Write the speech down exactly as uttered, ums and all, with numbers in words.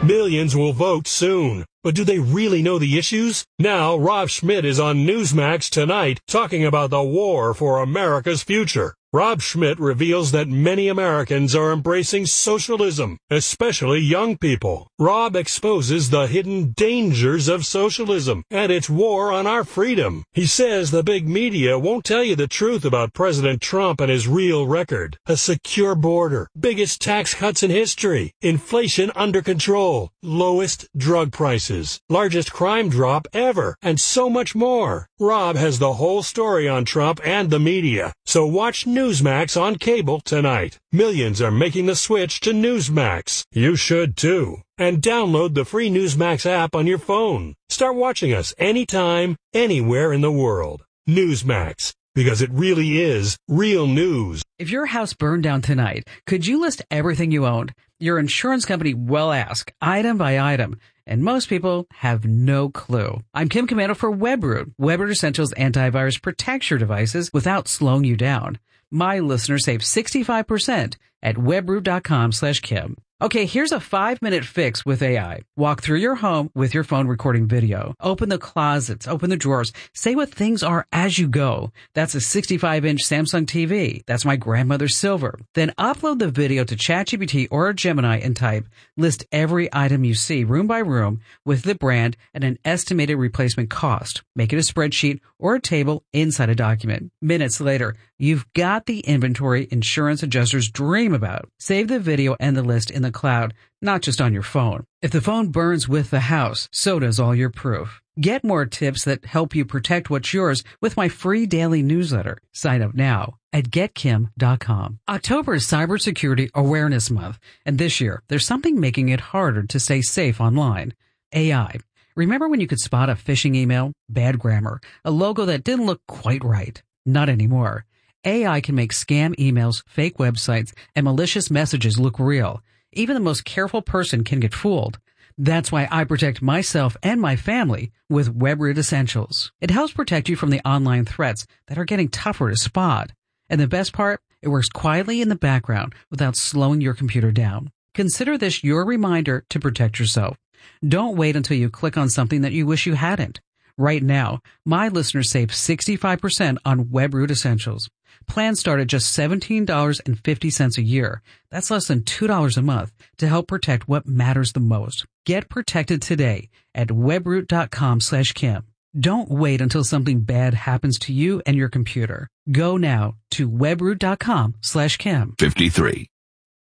Millions will vote soon. But do they really know the issues? Now, Rob Schmidt is on Newsmax tonight talking about the war for America's future. Rob Schmidt reveals that many Americans are embracing socialism, especially young people. Rob exposes the hidden dangers of socialism and its war on our freedom. He says the big media won't tell you the truth about President Trump and his real record. A secure border, biggest tax cuts in history, inflation under control, lowest drug prices, largest crime drop ever, and so much more. Rob has the whole story on Trump and the media. So watch Newsmax on cable tonight. Millions are making the switch to Newsmax. You should too. And download the free Newsmax app on your phone. Start watching us anytime, anywhere in the world. Newsmax, because it really is real news. If your house burned down tonight, could you list everything you owned? Your insurance company will ask, item by item. And most people have no clue. I'm Kim Commando for Webroot. Webroot Essentials Antivirus protects your devices without slowing you down. My listeners save sixty-five percent at webroot.com slash Kim. Okay, here's a five-minute fix with A I. Walk through your home with your phone recording video. Open the closets, open the drawers. Say what things are as you go. That's a sixty-five inch Samsung T V. That's my grandmother's silver. Then upload the video to ChatGPT or Gemini and type, list every item you see room by room with the brand and an estimated replacement cost. Make it a spreadsheet or a table inside a document. Minutes later, you've got the inventory insurance adjusters dream about. Save the video and the list in the cloud, not just on your phone. If the phone burns with the house, so does all your proof. Get more tips that help you protect what's yours with my free daily newsletter. Sign up now at get kim dot com. October is Cybersecurity Awareness Month, and this year there's something making it harder to stay safe online. A I. Remember when you could spot a phishing email, bad grammar, a logo that didn't look quite right? Not anymore. A I can make scam emails, fake websites, and malicious messages look real. Even the most careful person can get fooled. That's why I protect myself and my family with Webroot Essentials. It helps protect you from the online threats that are getting tougher to spot. And the best part, it works quietly in the background without slowing your computer down. Consider this your reminder to protect yourself. Don't wait until you click on something that you wish you hadn't. Right now, my listeners save sixty-five percent on Webroot Essentials. Plans start at just seventeen dollars and fifty cents a year. That's less than two dollars a month to help protect what matters the most. Get protected today at webroot.com slash Kim. Don't wait until something bad happens to you and your computer. Go now to webroot.com slash Kim. fifty-three.